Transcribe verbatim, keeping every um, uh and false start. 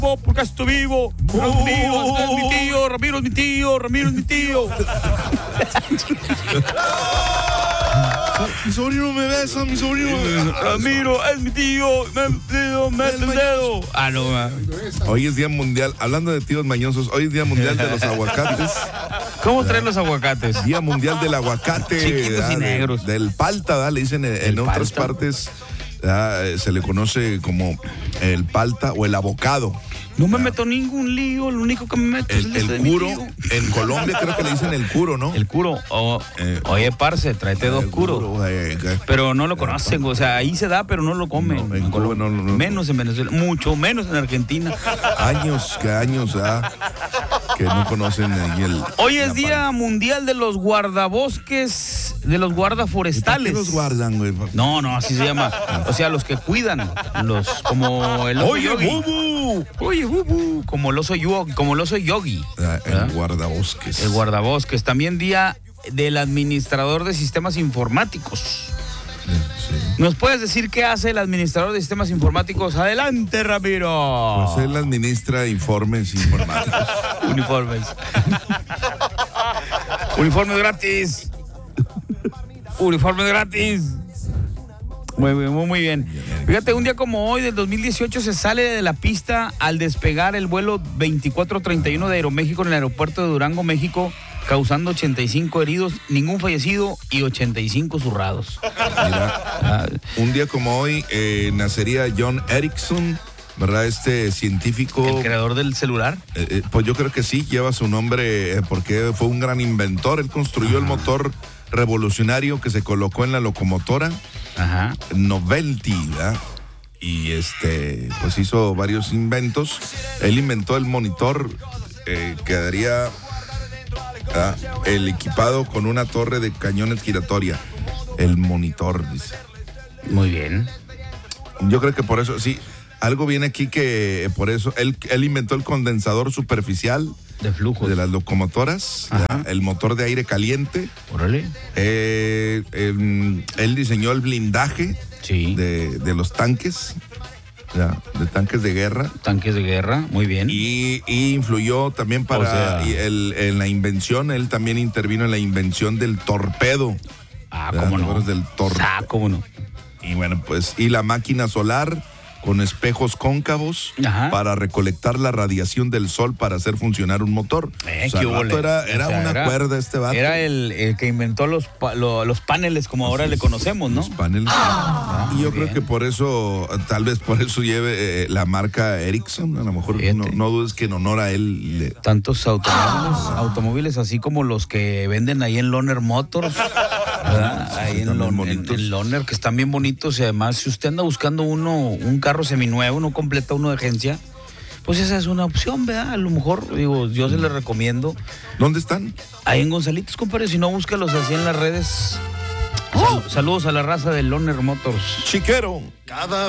vivo, porque estoy vivo. Ramiro es mi tío, Ramiro es mi tío, Ramiro es mi tío. Mi sobrino me besa, mi sobrino me besa. Ramiro es mi tío, me dedo, mete el dedo. Ah, no, man. Hoy es Día Mundial, hablando de tíos mañosos, hoy es Día Mundial de los aguacates. ¿Cómo traen los aguacates? Día Mundial del aguacate. Chiquitos y de, negros. Del palta, ¿verdad? Le dicen en, en otras palta? partes, ¿verdad? Se le conoce como el palta o el abocado. No me meto ningún lío, lo único que me meto es El, el, el de mi curo, tío. en Colombia creo que le dicen el curo, ¿no? El curo. Oh, Eh, oye, parce, tráete dos El curos. curo, eh, eh, Pero no lo conocen, o sea, ahí se da, pero no lo comen. No, en Cuba no, no, no. Menos en Venezuela, mucho menos en Argentina. Años, que años, ¿verdad? Que no conocen ahí el... Hoy es la Día Mundial de los Guardabosques, de los ¿Por Guardaforestales. qué los guardan, güey? No, no, así se llama. O sea, los que cuidan, los como el oso Oye, yogi. bubu. Oye, bubu. Como el oso yogi, como el oso yogi. Ah, ¿verdad? el guardabosques. El guardabosques. También Día del Administrador de Sistemas Informáticos. Sí. ¿Nos puedes decir qué hace el administrador de sistemas informáticos? Adelante, Ramiro. Pues él administra informes informáticos. Uniformes. Uniformes gratis. Uniformes gratis. Muy bien, muy, muy bien. Fíjate, un día como hoy del dos mil dieciocho se sale de la pista al despegar el vuelo veinticuatro treinta y uno de Aeroméxico en el aeropuerto de Durango, México, causando ochenta y cinco heridos, ningún fallecido y ochenta y cinco zurrados. Mira, Ah, un día como hoy eh, nacería John Ericsson, ¿verdad? Este científico. el creador del celular. Eh, eh, pues yo creo que sí, lleva su nombre eh, porque fue un gran inventor. Él construyó el motor revolucionario que se colocó en la locomotora Ajá. Novelty, ¿verdad? Y este, pues hizo varios inventos. Él inventó el monitor eh, que daría ¿verdad? El equipado con una torre de cañones giratoria. El monitor, dice. Muy bien. Yo creo que por eso, sí, algo viene aquí que eh, por eso, él, él inventó el condensador superficial De flujos. de las locomotoras, Ajá. ¿verdad? El motor de aire caliente. Órale. Eh, eh, él diseñó el blindaje Sí. de, de los tanques, ¿verdad? De tanques de guerra. Tanques de guerra. Muy bien. Y, y influyó también para O sea- y el- en la invención, él también intervino en la invención del torpedo. Ah, ¿verdad? cómo ¿Te no. acuerdas del torpedo? Ah, cómo no. Y bueno, pues, y la máquina solar con espejos cóncavos Ajá. para recolectar la radiación del sol para hacer funcionar un motor. Eh, o sea, qué el vato ole. era, era O sea, una era- cuerda este vato. Era el, el que inventó los, pa- lo- los paneles como ahora le conocemos, ¿no? Los paneles. y yo muy creo bien. que por eso, tal vez por eso lleve eh, la marca Ericsson. A lo mejor Fíjate. no, no dudes que en honor a él le... Tantos automóviles, automóviles así como los que venden ahí en Loner Motors, ¿verdad? Ahí en, también Lon- en- bonitos. en Loner, que están bien bonitos. Y además, si usted anda buscando uno, un carro seminuevo, no completa uno de agencia, pues esa es una opción, ¿verdad? A lo mejor, digo, yo se le recomiendo. ¿Dónde están? Ahí en Gonzalitos, compadre, si no, búscalos así en las redes. Sal- saludos a la raza de Loner Motors. Chiquero. Cada